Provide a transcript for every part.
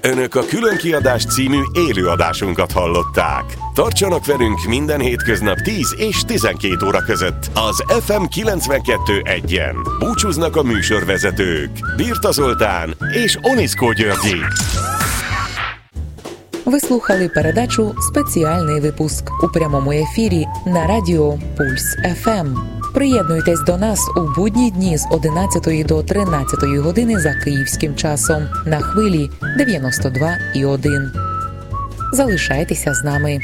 Önök a Különkiadás című élőadásunkat hallották. Tartsanak velünk minden hétköznap 10 és 12 óra között az FM 92.1-en. Búcsúznak a műsorvezetők Birta Zoltán és Oniszkó Györgyi. Ви слухали передачу «Спеціальний випуск» у прямому ефірі на радіо «Пульс ФМ». Приєднуйтесь до нас у будні дні з 11 до 13 години за київським часом на хвилі 92,1. Залишайтеся з нами.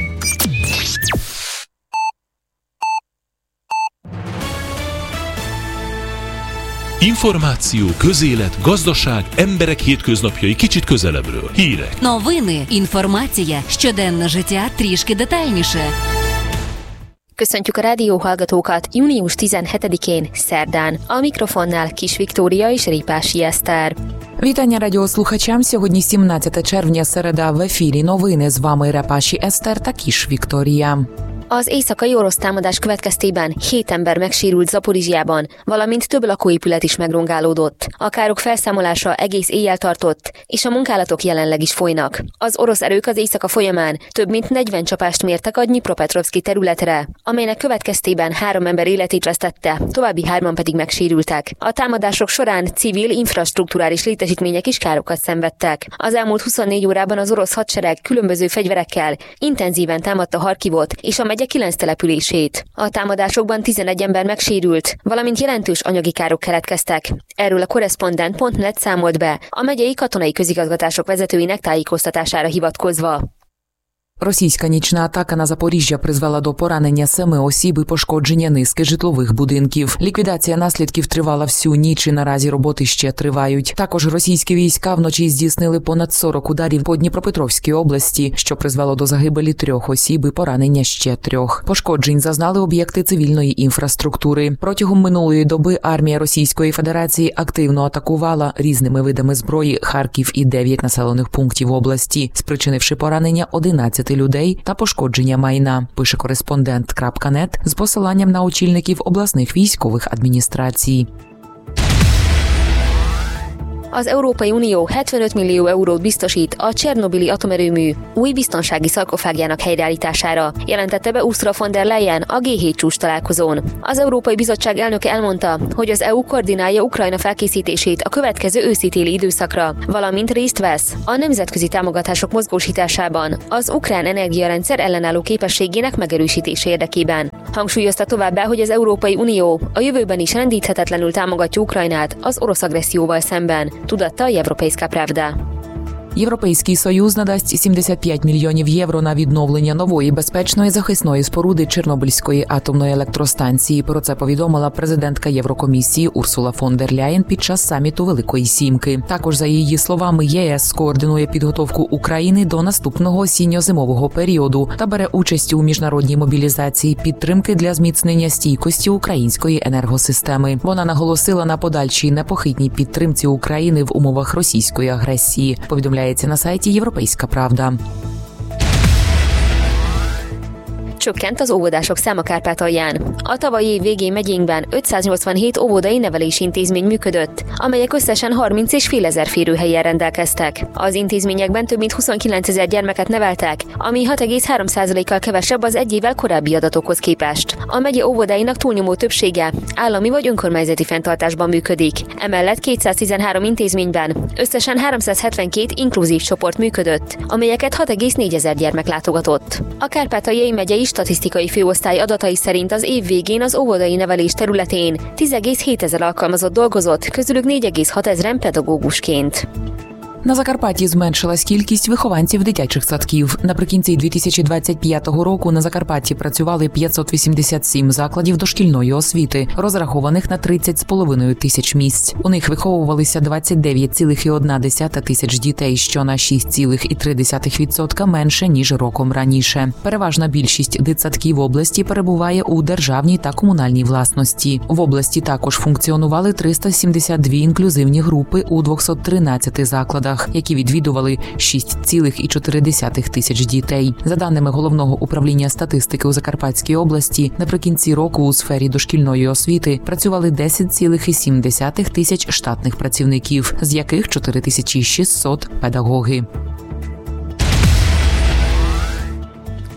Információ, közélet, gazdaság, emberek hétköznapjai kicsit közelebbről. Hírek. Новини, інформація, щоденне життя трішки детальніше. Köszöntjük a rádióhallgatókat június 17-én, szerdán. A mikrofonnál Kis Viktória és Ripási Eszter. Вітання радіослухачам. Сьогодні 17 червня, середа, в ефірі новини. З вами Репаші Eszter та Kis Viktória. Az éjszakai orosz támadás következtében 7 ember megsérült Zaporizsjában, valamint több lakóépület is megrongálódott. A károk felszámolása egész éjjel tartott, és a munkálatok jelenleg is folynak. Az orosz erők az éjszaka folyamán több mint 40 csapást mértek a Dnyipropetrovszki területre, amelynek következtében 3 ember életét vesztette, további 3-an pedig megsérültek. A támadások során civil, infrastrukturális létesítmények is károkat szenvedtek. Az elmúlt 24 órában az orosz hadsereg különböző fegyverekkel intenzíven támadta Harkivot és a megye 9 települését. A támadásokban 11 ember megsérült, valamint jelentős anyagi károk keletkeztek. Erről a korrespondent.net számolt be, a megyei katonai közigazgatások vezetőinek tájékoztatására hivatkozva. Російська нічна атака на Запоріжжя призвела до поранення 7 осіб і пошкодження низки житлових будинків. Ліквідація наслідків тривала всю ніч і наразі роботи ще тривають. Також російські війська вночі здійснили понад 40 ударів по Дніпропетровській області, що призвело до загибелі 3 осіб і поранення ще 3. Пошкоджень зазнали об'єкти цивільної інфраструктури. Протягом минулої доби армія Російської Федерації активно атакувала різними видами зброї Харків і 9 населених пунктів області, спричинивши поранення 11 людей та пошкодження майна, пише кореспондент.нет з посиланням на очільників обласних військових адміністрацій. Az Európai Unió 75 millió eurót biztosít a Csernobili atomerőmű új biztonsági szarkofágjának helyreállítására, jelentette be Ursula von der Leyen a G7 csúcs találkozón. Az Európai Bizottság elnöke elmondta, hogy az EU koordinálja Ukrajna felkészítését a következő őszi-téli időszakra, valamint részt vesz a nemzetközi támogatások mozgósításában az ukrán energiarendszer ellenálló képességének megerősítése érdekében. Hangsúlyozta továbbá, hogy az Európai Unió a jövőben is rendíthetetlenül támogatja Ukrajnát az orosz agresszióval szemben, tudatta Європейська правда. Європейський Союз надасть 75 мільйонів євро на відновлення нової безпечної захисної споруди Чорнобильської атомної електростанції. Про це повідомила президентка Єврокомісії Урсула фон дер Ляєн під час саміту Великої Сімки. Також, за її словами, ЄС скоординує підготовку України до наступного осінньо-зимового періоду та бере участь у міжнародній мобілізації підтримки для зміцнення стійкості української енергосистеми. Вона наголосила на подальшій непохитній підтримці України в умовах російської агресії, повідомляє на сайті Європейська правда. Csökkent az óvodások száma Kárpátalján. A tavalyi év végén megyénkben 587 óvodai nevelési intézmény működött, amelyek összesen 30,5 ezer férőhelyen rendelkeztek. Az intézményekben több mint 29 ezer gyermeket neveltek, ami 6,3%-kal kevesebb az egy évvel korábbi adatokhoz képest. A megye óvodáinak túlnyomó többsége állami vagy önkormányzati fenntartásban működik. Emellett 213 intézményben összesen 372 inkluzív csoport működött, amelyeket 6,4 ezer gyermek látogatott. A Kárpátaljai megyei statisztikai főosztály adatai szerint az év végén az óvodai nevelés területén 10,7 ezer alkalmazott dolgozott, közülük 4,6 ezeren pedagógusként. На Закарпатті зменшилась кількість вихованців дитячих садків. Наприкінці 2025 року на Закарпатті працювали 587 закладів дошкільної освіти, розрахованих на 30,5 тисяч місць. У них виховувалися 29,1 тисяч дітей, що на 6,3% менше, ніж роком раніше. Переважна більшість дитсадків області перебуває у державній та комунальній власності. В області також функціонували 372 інклюзивні групи у 213 закладах, які відвідували 6,4 тисяч дітей. За даними Головного управління статистики у Закарпатській області, наприкінці року у сфері дошкільної освіти працювали 10,7 тисяч штатних працівників, з яких 4600 – педагоги.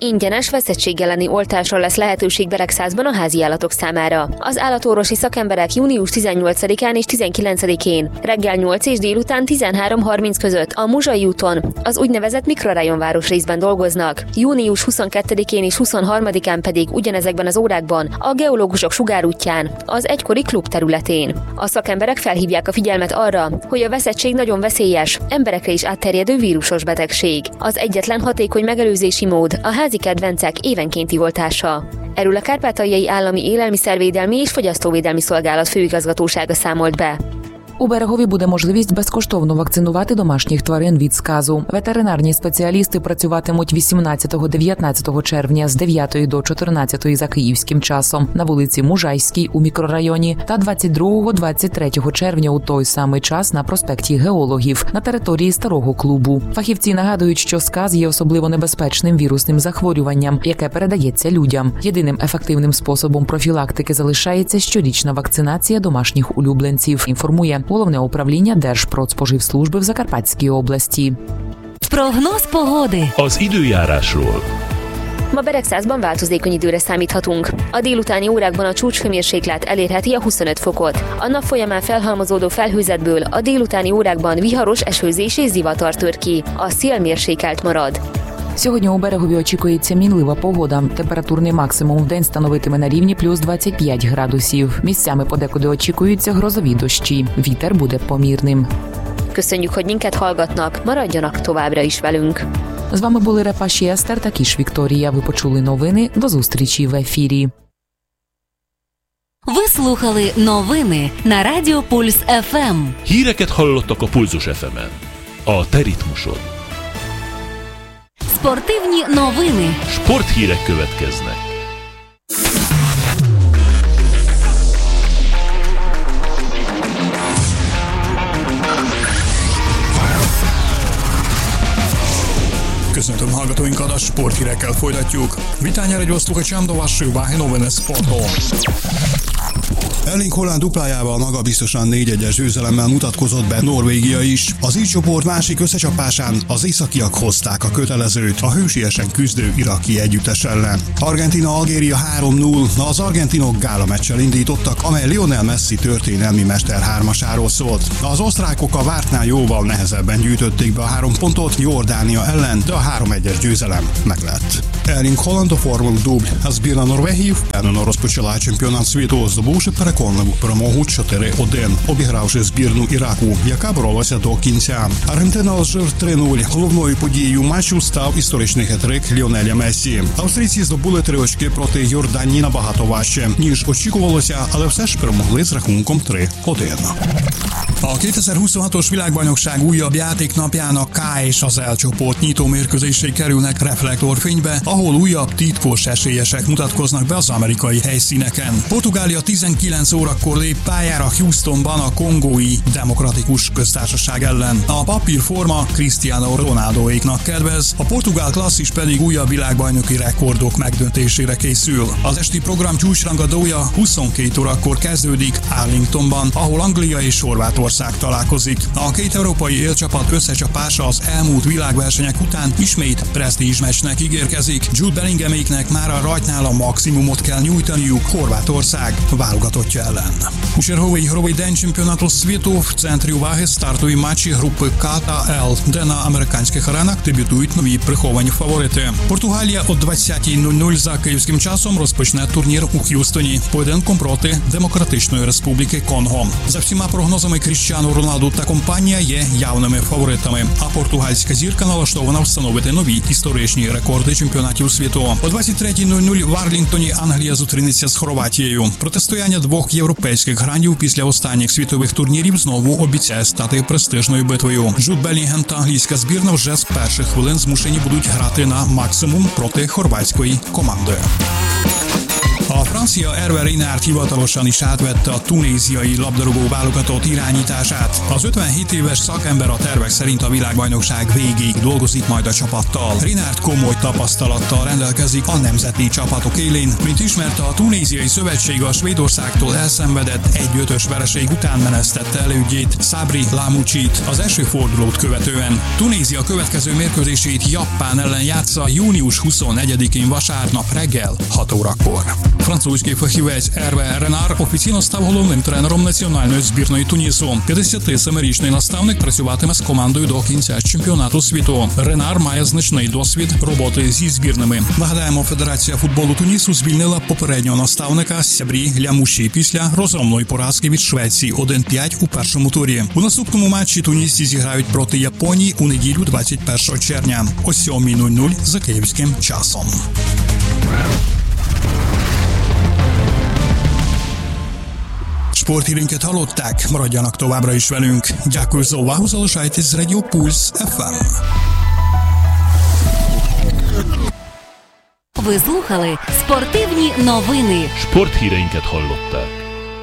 Ingyenes veszettség elleni oltásra lesz lehetőség Beregszászban a háziállatok számára. Az állatorvosi szakemberek június 18-án és 19-én reggel 8 és délután 13:30 között a Muzsai úton, az úgynevezett mikrorajon városrészben dolgoznak. Június 22-én és 23-án pedig ugyanezekben az órákban a geológusok sugárútján, az egykori klub területén. A szakemberek felhívják a figyelmet arra, hogy a veszettség nagyon veszélyes, emberekre is átterjedő vírusos betegség. Az egyetlen hatékony megelőzési mód a házi kedvencek évenkénti oltása. Erről a Kárpátaljai Állami Élelmiszervédelmi és Fogyasztóvédelmi Szolgálat főigazgatósága számolt be. У Берегові буде можливість безкоштовно вакцинувати домашніх тварин від сказу. Ветеринарні спеціалісти працюватимуть 18-19 червня з 9 до 14 за київським часом на вулиці Мужайській у мікрорайоні та 22-23 червня у той самий час на проспекті Геологів на території старого клубу. Фахівці нагадують, що сказ є особливо небезпечним вірусним захворюванням, яке передається людям. Єдиним ефективним способом профілактики залишається щорічна вакцинація домашніх улюбленців, інформує Головне управління Держпродспоживслужби в Закарпатській області. Прогноz pogody. Az időjárásról. Ma Beregszászban változékony időre számíthatunk. A délutáni órákban a csúcshőmérséklet elérheti a 25 fokot. A nap folyamán felhalmozódó felhőzetből a délutáni órákban viharos esőzés és zivatar tör ki. A szél mérsékelt marad. Сьогодні у Берегові очікується мінлива погода. Температурний максимум вдень становитиме на рівні плюс 25 градусів. Місцями подекуди очікуються грозові дощі. Вітер буде помірним. Köszönjük, hogy minket hallgatnak, maradjanak továbbra is velünk. З вами були Репаші Естер та Кіш Вікторія. Ви почули новини. До зустрічі в ефірі. Ви слухали новини на Радіо Пульс ФМ. Híreket hallottak a Pulzus FM-en. A te ritmusod. Спортивні новини. Sporthírek következnek. Köszöntöm hallgatóinkat, a sporthírekkel folytatjuk. Witania Radio, słuchaczom, do waszych uwagi nowiny sportu. Erling Haaland duplájával magabiztosan 4-1-es győzelemmel mutatkozott be Norvégia is. Az így csoport másik összecsapásán az északiak hozták a kötelezőt a hősiesen küzdő iraki együttes ellen. Argentína-Algéria 3-0, az argentinok gála meccsel indítottak, amely Lionel Messi történelmi mester hármasáról szólt. Az osztrákok a vártnál jóval nehezebben gyűjtötték be a 3 pontot Jordánia ellen, de a 3-1-es győzelem meglett. Erling Haaland у форму дубль збірна Норвегії впевнено розпочала чемпіонат світу, здобувши переконливу перемогу 4-1, обігравши збірну Іраку, яка боролася до кінця. Аргентина Алжир 3-0. Головною подією матчу став історичний хет-трик Ліонеля Мессі. Австрійці здобули 3 очки проти Йорданії набагато важче, ніж очікувалося, але все ж перемогли з рахунком 3-1. A 2026-os világbajnokság újabb játéknapjának K és az L csoport nyitó mérkőzései kerülnek reflektorfénybe, ahol újabb titkos esélyesek mutatkoznak be az amerikai helyszíneken. Portugália 19 órakor lép pályára Houstonban a Kongói Demokratikus Köztársaság ellen. A papírforma Cristiano Ronaldoéknak kedvez, a portugál klasszis pedig újabb világbajnoki rekordok megdöntésére készül. Az esti program csúcsrangadója 22 órakor kezdődik Arlingtonban, ahol Anglia és Horvátország találkozik. A két európai élcsapat összecsapása az elmúlt világversenyek után ismét presztízs meccsnek ígérkezik. Jude Bellinghaméknek már a rajtnál a maximumot kell nyújtaniuk Horvátország válogatottja ellen. У черговий ігровий день чемпіонату світу в центрі уваги стартові матчі групи К та Л, де на американських аренах дебютують нові приховані фаворити. Португалія о 20:00 за київським часом розпочне турнір у Х'юстоні поєдинком проти Демократичної Республіки Конго. За всіма прогнозами Кріштіану Роналду та компанія є явними фаворитами, а португальська зірка налаштована встановити нові історичні рекорди чемпіонатів світу. О 23:00 в Арлінгтоні Англія зустрінеться з Хорватією. Протистояння двох європейських грандів після останніх світових турнірів знову обіцяє стати престижною битвою. Джуд Белінгем та англійська збірна вже з перших хвилин змушені будуть грати на максимум проти хорватської команди. A francia Hervé Renard hivatalosan is átvette a tunéziai labdarúgó válogatott irányítását. Az 57 éves szakember a tervek szerint a világbajnokság végéig dolgozik majd a csapattal. Renard komoly tapasztalattal rendelkezik a nemzeti csapatok élén. Mint ismerte, a tunéziai szövetség a Svédországtól elszenvedett 1-5-ös vereség után menesztette elődjét, Sabri Lamouchit az első fordulót követően. Tunézia következő mérkőzését Japán ellen játsza június 24-én vasárnap reggel 6 órakor. Французький фахівець Ерве Ренар офіційно став головним тренером національної збірної Тунісу. 57-річний наставник працюватиме з командою до кінця чемпіонату світу. Ренар має значний досвід роботи зі збірними. Нагадаємо, Федерація футболу Тунісу звільнила попереднього наставника Сябрі Лямуші після розгромної поразки від Швеції 1-5 у першому турі. У наступному матчі тунісці зіграють проти Японії у неділю 21 червня о 7:00 за київським часом. Sporthírünket hallották, maradjanak továbbra is velünk. Дякую за увагу, залишайтесь з Радіо Пульс FM. Ви слухали спортивні новини. Sporthíreinket hallották.